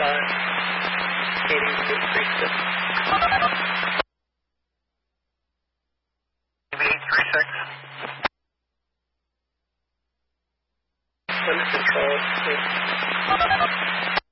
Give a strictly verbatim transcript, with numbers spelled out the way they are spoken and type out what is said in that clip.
five, eighty eight three six. eight three six. Under control, please.